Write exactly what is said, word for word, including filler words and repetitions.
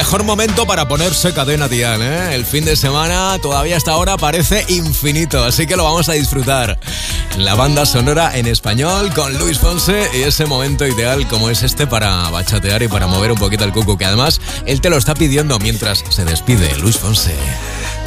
mejor momento para ponerse Cadena Dial, ¿eh? El fin de semana todavía hasta ahora parece infinito, así que lo vamos a disfrutar. La banda sonora en español con Luis Fonsi y ese momento ideal como es este para bachatear y para mover un poquito el cucu, que además él te lo está pidiendo mientras se despide Luis Fonsi.